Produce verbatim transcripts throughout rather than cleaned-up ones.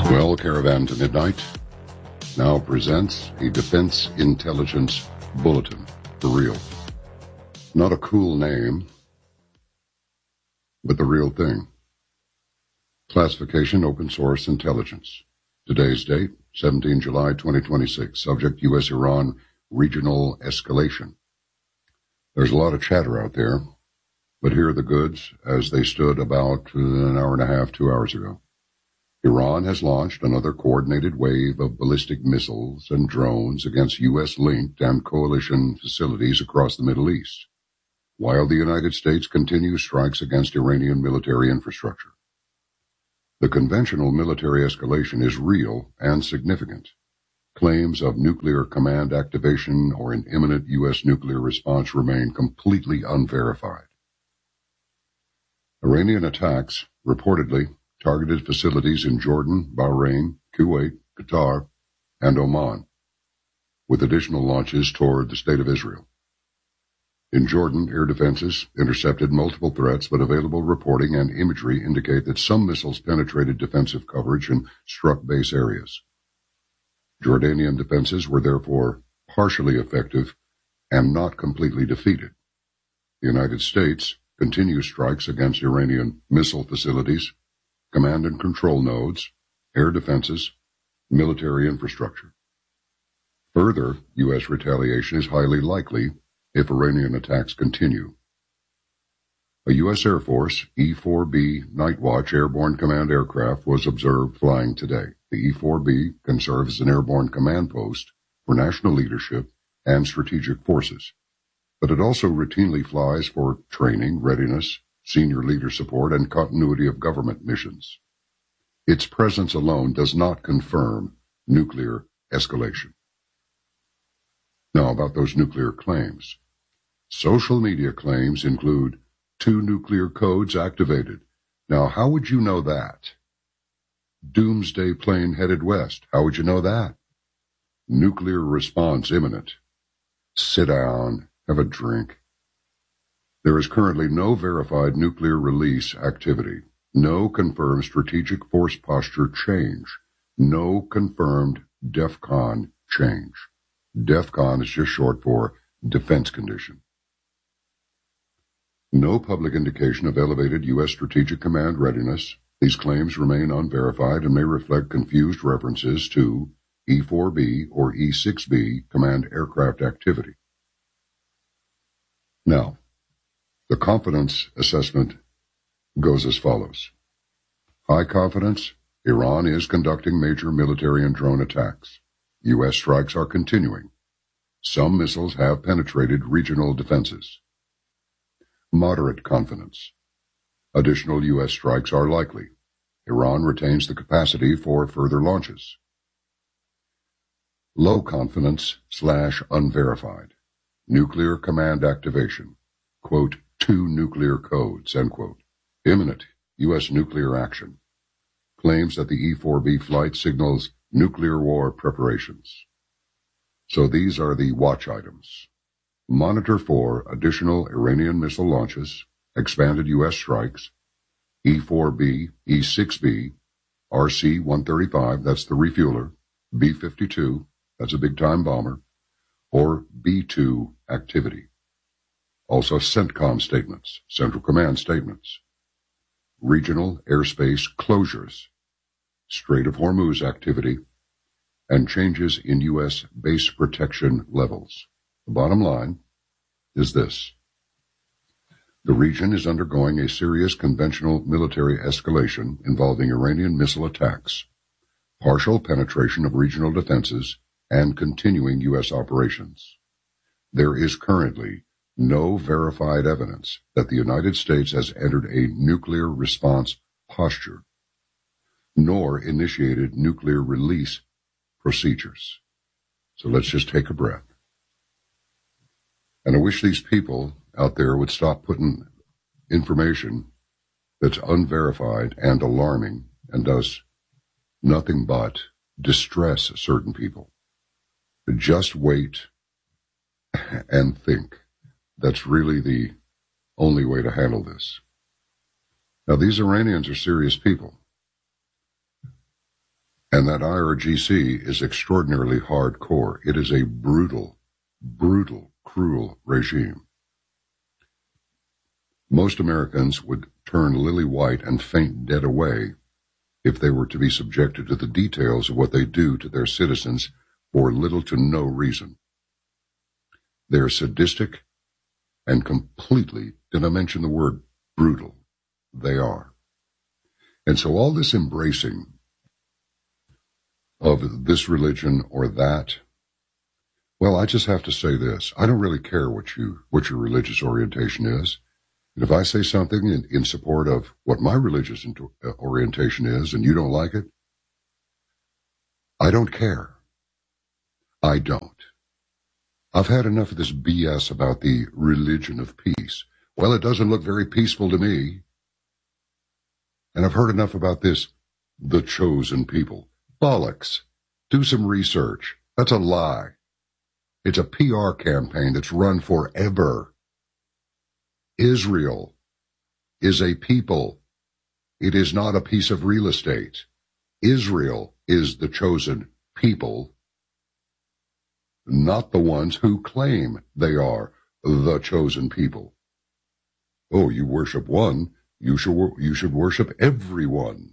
Well, Caravan to Midnight now presents a Defense Intelligence Bulletin for real. Not a cool name, but the real thing. Classification Open Source Intelligence. Today's date, seventeenth of July twenty twenty-six. Subject U S Iran regional escalation. There's a lot of chatter out there, but here are the goods as they stood about an hour and a half, two hours ago. Iran has launched another coordinated wave of ballistic missiles and drones against U S-linked and coalition facilities across the Middle East, while the United States continues strikes against Iranian military infrastructure. The conventional military escalation is real and significant. Claims of nuclear command activation or an imminent U S nuclear response remain completely unverified. Iranian attacks reportedly targeted facilities in Jordan, Bahrain, Kuwait, Qatar, and Oman, with additional launches toward the State of Israel. In Jordan, air defenses intercepted multiple threats, but available reporting and imagery indicate that some missiles penetrated defensive coverage and struck base areas. Jordanian defenses were therefore partially effective and not completely defeated. The United States continues strikes against Iranian missile facilities, command and control nodes, air defenses, military infrastructure. Further, U S retaliation is highly likely if Iranian attacks continue. A U S Air Force E four B Nightwatch Airborne Command aircraft was observed flying today. The E four B can serve as an airborne command post for national leadership and strategic forces, but it also routinely flies for training, readiness, senior leader support, and continuity of government missions. Its presence alone does not confirm nuclear escalation. Now, about those nuclear claims. Social media claims include two nuclear codes activated. Now, how would you know that? Doomsday plane headed west. How would you know that? Nuclear response imminent. Sit down, have a drink. There is currently no verified nuclear release activity, no confirmed strategic force posture change, no confirmed DEFCON change. DEFCON is just short for defense condition. No public indication of elevated U S strategic command readiness. These claims remain unverified and may reflect confused references to E four B or E six B command aircraft activity. Now, the confidence assessment goes as follows. High confidence, Iran is conducting major military and drone attacks. U S strikes are continuing. Some missiles have penetrated regional defenses. Moderate confidence. Additional U S strikes are likely. Iran retains the capacity for further launches. Low confidence slash unverified. Nuclear command activation. Quote, two nuclear codes, end quote. Imminent U S nuclear action. Claims that the E four B flight signals nuclear war preparations. So these are the watch items. Monitor for additional Iranian missile launches, expanded U S strikes, E four B, E six B, R C one thirty-five, that's the refueler, B fifty-two, that's a big-time bomber, or B two activity. Also CENTCOM statements, Central Command statements. Regional airspace closures, Strait of Hormuz activity, and changes in U S base protection levels. The bottom line is this. The region is undergoing a serious conventional military escalation involving Iranian missile attacks, partial penetration of regional defenses, and continuing U S operations. There is currently no verified evidence that the United States has entered a nuclear response posture, nor initiated nuclear release procedures. So let's just take a breath. And I wish these people out there would stop putting information that's unverified and alarming and does nothing but distress certain people. Just wait and think. That's really the only way to handle this. Now, these Iranians are serious people. And that I R G C is extraordinarily hardcore. It is a brutal, brutal, cruel regime. Most Americans would turn lily white and faint dead away if they were to be subjected to the details of what they do to their citizens for little to no reason. They are sadistic and completely, did I mention the word brutal? They are. And so all this embracing of this religion or that, well, I just have to say this. I don't really care what you what your religious orientation is. And if I say something in, in support of what my religious orientation is and you don't like it, I don't care. I don't. I've had enough of this B S about the religion of peace. Well, it doesn't look very peaceful to me. And I've heard enough about this, the chosen people. Bollocks. Do some research. That's a lie. It's a P R campaign that's run forever. Israel is a people. It is not a piece of real estate. Israel is the chosen people, not the ones who claim they are the chosen people. Oh, you worship one, you should, you should worship everyone.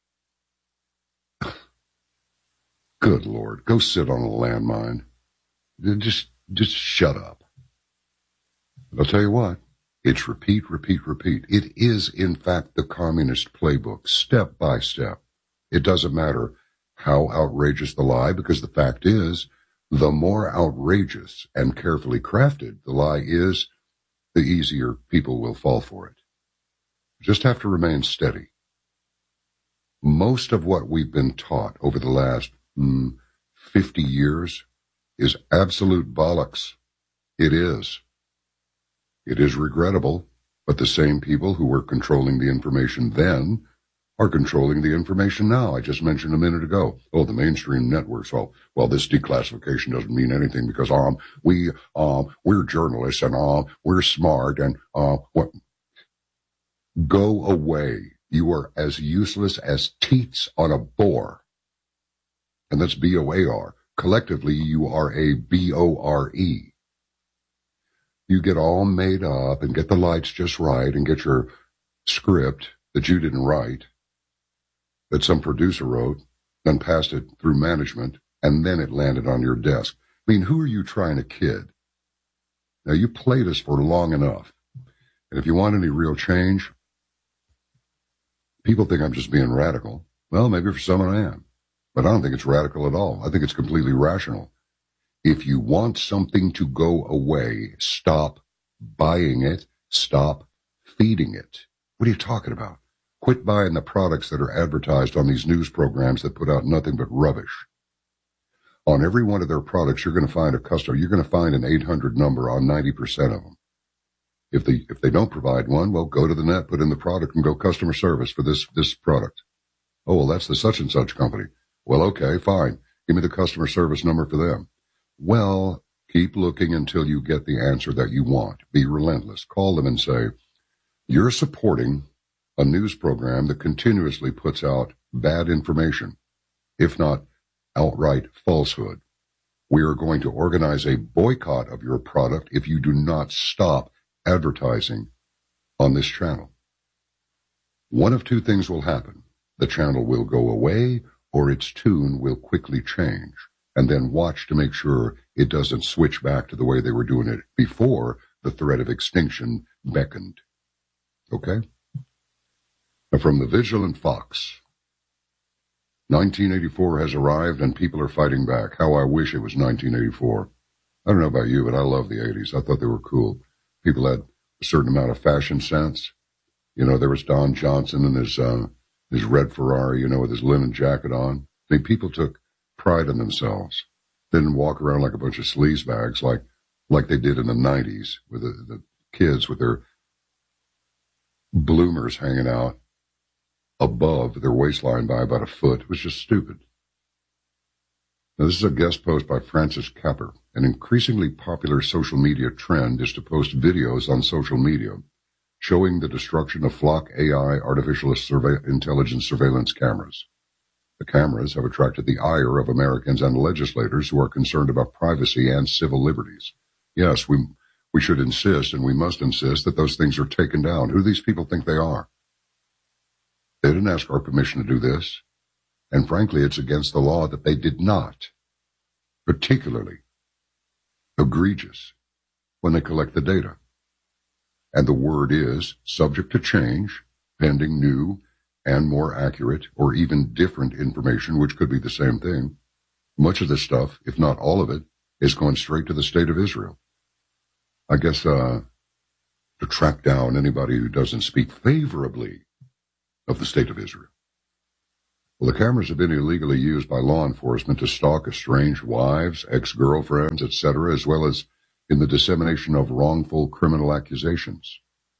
Good Lord, go sit on a landmine. Just, just shut up. I'll tell you what. It's repeat, repeat, repeat. It is, in fact, the communist playbook, step by step. It doesn't matter how outrageous the lie, because the fact is, the more outrageous and carefully crafted the lie is, the easier people will fall for it. Just have to remain steady. Most of what we've been taught over the last mm, fifty years is absolute bollocks. It is. It is regrettable, but the same people who were controlling the information then are controlling the information now. I just mentioned a minute ago. Oh, the mainstream networks. Oh, well, this declassification doesn't mean anything because um we um we're journalists and um we're smart and uh what? Go away. You are as useless as teats on a boar, and that's B O A R. Collectively, you are a B O R E. You get all made up and get the lights just right and get your script that you didn't write, that some producer wrote, then passed it through management, and then it landed on your desk. I mean, who are you trying to kid? Now, you played us for long enough. And if you want any real change, people think I'm just being radical. Well, maybe for some I am. But I don't think it's radical at all. I think it's completely rational. If you want something to go away, stop buying it, stop feeding it. What are you talking about? Quit buying the products that are advertised on these news programs that put out nothing but rubbish. On every one of their products, you're going to find a customer. You're going to find an eight hundred number on ninety percent of them. If they, if they don't provide one, well, go to the net, put in the product, and go customer service for this, this product. Oh, well, that's the such and such company. Well, okay, fine. Give me the customer service number for them. Well, keep looking until you get the answer that you want. Be relentless. Call them and say, you're supporting a news program that continuously puts out bad information, if not outright falsehood. We are going to organize a boycott of your product if you do not stop advertising on this channel. One of two things will happen. The channel will go away, or its tune will quickly change. And then watch to make sure it doesn't switch back to the way they were doing it before the threat of extinction beckoned. Okay? Now from the Vigilant Fox. nineteen eighty-four has arrived and people are fighting back. How I wish it was nineteen eighty-four. I don't know about you, but I love the eighties. I thought they were cool. People had a certain amount of fashion sense. You know, there was Don Johnson and his, uh, his red Ferrari, you know, with his linen jacket on. I mean, people took pride in themselves. Didn't walk around like a bunch of sleazebags like like they did in the nineties with the, the kids with their bloomers hanging out above their waistline by about a foot. It was just stupid. Now, this is a guest post by Francis Capper. An increasingly popular social media trend is to post videos on social media showing the destruction of flock A I artificial surve- intelligence surveillance cameras. The cameras have attracted the ire of Americans and legislators who are concerned about privacy and civil liberties. Yes, we we should insist, and we must insist, that those things are taken down. Who do these people think they are? They didn't ask our permission to do this, and frankly, it's against the law that they did not. Particularly egregious when they collect the data. And the word is subject to change, pending new and more accurate or even different information, which could be the same thing. Much of this stuff, if not all of it, is going straight to the state of Israel. I guess uh, to track down anybody who doesn't speak favorably of the state of Israel. Well, the cameras have been illegally used by law enforcement to stalk estranged wives, ex-girlfriends, et cetera, as well as in the dissemination of wrongful criminal accusations.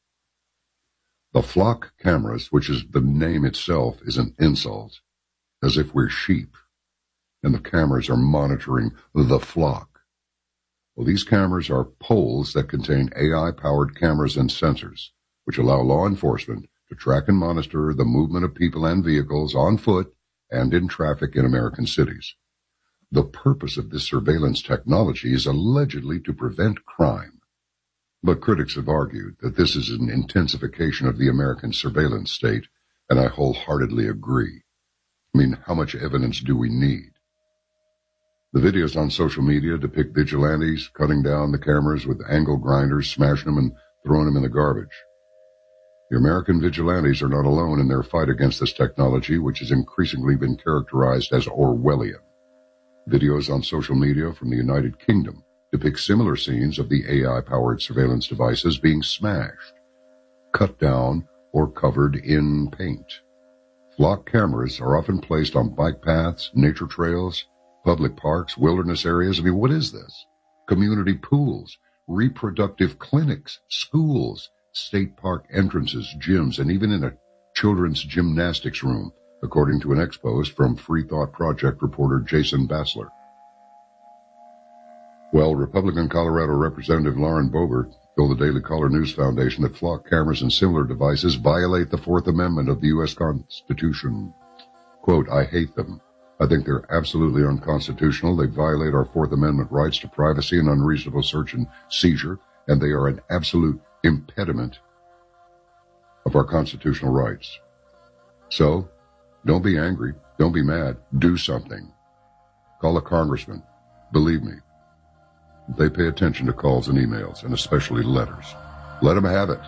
The flock cameras, which is the name itself, is an insult, as if we're sheep, and the cameras are monitoring the flock. Well, these cameras are poles that contain A I-powered cameras and sensors, which allow law enforcement to track and monitor the movement of people and vehicles on foot and in traffic in American cities. The purpose of this surveillance technology is allegedly to prevent crime. But critics have argued that this is an intensification of the American surveillance state, and I wholeheartedly agree. I mean, how much evidence do we need? The videos on social media depict vigilantes cutting down the cameras with angle grinders, smashing them and throwing them in the garbage. The American vigilantes are not alone in their fight against this technology, which has increasingly been characterized as Orwellian. Videos on social media from the United Kingdom depict similar scenes of the A I-powered surveillance devices being smashed, cut down, or covered in paint. Flock cameras are often placed on bike paths, nature trails, public parks, wilderness areas. I mean, what is this? Community pools, reproductive clinics, schools, state park entrances, gyms, and even in a children's gymnastics room, according to an ex-post from Free Thought Project reporter Jason Bassler. Well, Republican Colorado Representative Lauren Boebert told the Daily Caller News Foundation that flock cameras and similar devices violate the Fourth Amendment of the U S Constitution. Quote, I hate them. I think they're absolutely unconstitutional. They violate our Fourth Amendment rights to privacy and unreasonable search and seizure, and they are an absolute impediment of our constitutional rights. So, don't be angry. Don't be mad. Do something. Call a congressman. Believe me, they pay attention to calls and emails, and especially letters. Let them have it.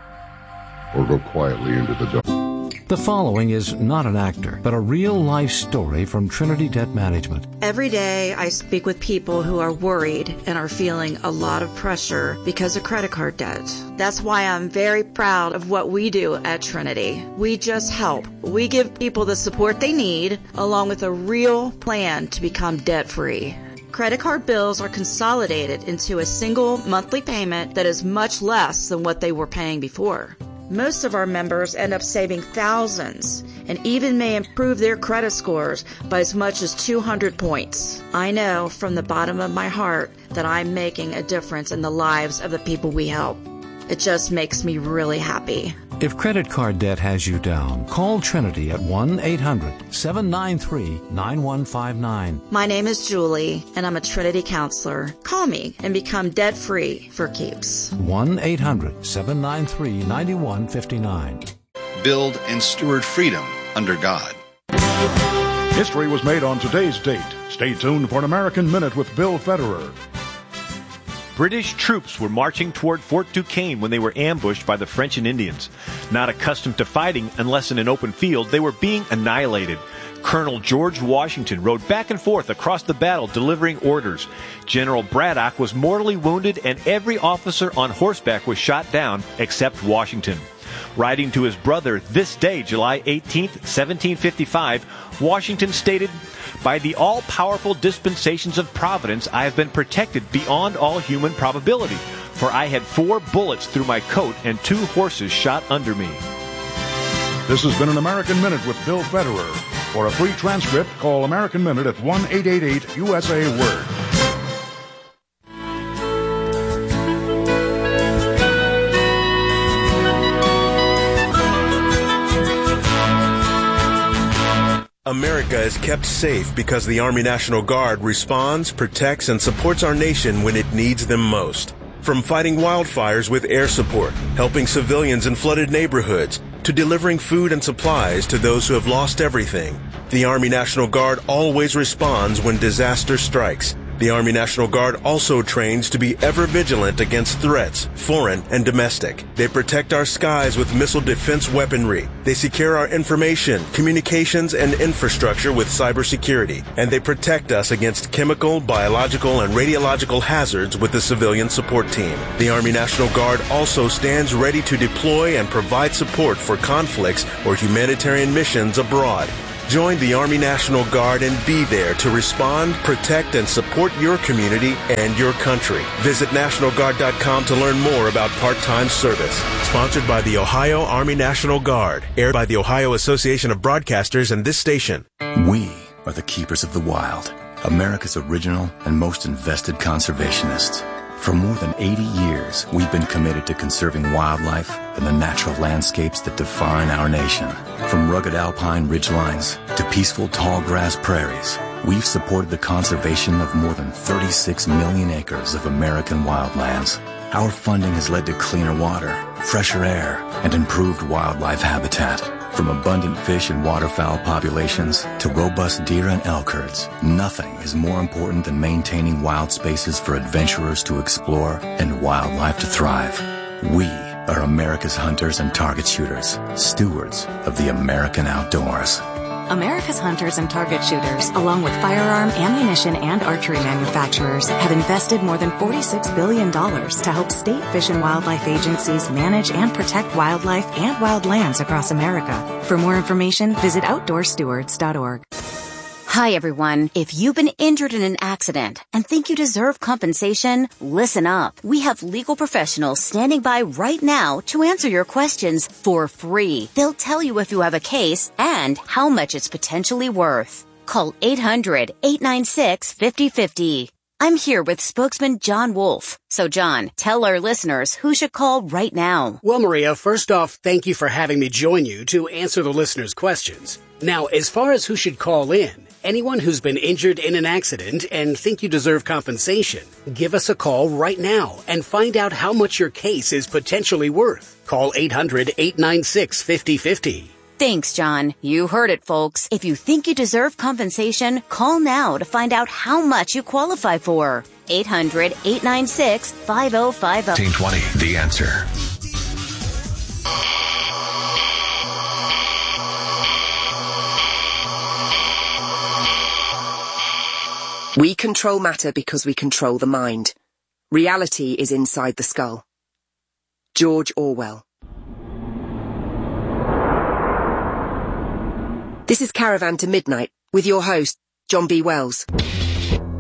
Or go quietly into the dark. The following is not an actor, but a real-life story from Trinity Debt Management. Every day I speak with people who are worried and are feeling a lot of pressure because of credit card debt. That's why I'm very proud of what we do at Trinity. We just help. We give people the support they need, along with a real plan to become debt-free. Credit card bills are consolidated into a single monthly payment that is much less than what they were paying before. Most of our members end up saving thousands and even may improve their credit scores by as much as two hundred points. I know from the bottom of my heart that I'm making a difference in the lives of the people we help. It just makes me really happy. If credit card debt has you down, call Trinity at one eight hundred seven nine three nine one five nine. My name is Julie, and I'm a Trinity counselor. Call me and become debt-free for keeps. one eight hundred seven nine three nine one five nine. Build and steward freedom under God. History was made on today's date. Stay tuned for an American Minute with Bill Federer. British troops were marching toward Fort Duquesne when they were ambushed by the French and Indians. Not accustomed to fighting unless in an open field, they were being annihilated. Colonel George Washington rode back and forth across the battle delivering orders. General Braddock was mortally wounded and every officer on horseback was shot down except Washington. Writing to his brother this day, July eighteenth, seventeen fifty-five, Washington stated, by the all-powerful dispensations of Providence, I have been protected beyond all human probability, for I had four bullets through my coat and two horses shot under me. This has been an American Minute with Bill Federer. For a free transcript, call American Minute at one eight eight eight U S A Word. America is kept safe because the Army National Guard responds, protects, and supports our nation when it needs them most. From fighting wildfires with air support, helping civilians in flooded neighborhoods, to delivering food and supplies to those who have lost everything, the Army National Guard always responds when disaster strikes. The Army National Guard also trains to be ever vigilant against threats, foreign and domestic. They protect our skies with missile defense weaponry. They secure our information, communications, and infrastructure with cybersecurity. And they protect us against chemical, biological, and radiological hazards with the civilian support team. The Army National Guard also stands ready to deploy and provide support for conflicts or humanitarian missions abroad. Join the Army National Guard and be there to respond, protect, and support your community and your country. Visit National Guard dot com to learn more about part-time service. Sponsored by the Ohio Army National Guard. Aired by the Ohio Association of Broadcasters and this station. We are the keepers of the wild, America's original and most invested conservationists. For more than eighty years, we've been committed to conserving wildlife and the natural landscapes that define our nation. From rugged alpine ridgelines to peaceful tall grass prairies, we've supported the conservation of more than thirty-six million acres of American wildlands. Our funding has led to cleaner water, fresher air, and improved wildlife habitat. From abundant fish and waterfowl populations to robust deer and elk herds, nothing is more important than maintaining wild spaces for adventurers to explore and wildlife to thrive. We are America's hunters and target shooters, stewards of the American outdoors. America's hunters and target shooters, along with firearm, ammunition, and archery manufacturers, have invested more than forty-six billion dollars to help state fish and wildlife agencies manage and protect wildlife and wildlands across America. For more information, visit outdoor stewards dot org. Hi, everyone. If you've been injured in an accident and think you deserve compensation, listen up. We have legal professionals standing by right now to answer your questions for free. They'll tell you if you have a case and how much it's potentially worth. Call eight hundred, eight nine six, five oh five oh. I'm here with spokesman John Wolf. So, John, tell our listeners who should call right now. Well, Maria, first off, thank you for having me join you to answer the listeners' questions. Now, as far as who should call in, anyone who's been injured in an accident and think you deserve compensation, give us a call right now and find out how much your case is potentially worth. Call eight hundred, eight nine six, five oh five oh. Thanks, John. You heard it, folks. If you think you deserve compensation, call now to find out how much you qualify for. eight hundred, eight nine six, five oh five oh. fifteen twenty, The Answer. We control matter because we control the mind. Reality is inside the skull. George Orwell. This is Caravan to Midnight with your host, John B. Wells.